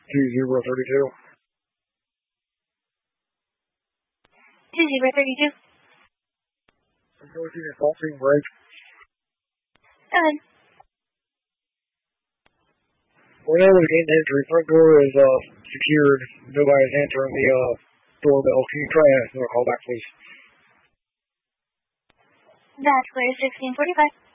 2032. 2032. I'm going to the assault team break. Go ahead. Whenever we gain entry, front door is secured. Nobody's answering the doorbell. Can you try asking a call back, please? That's clear, 1645.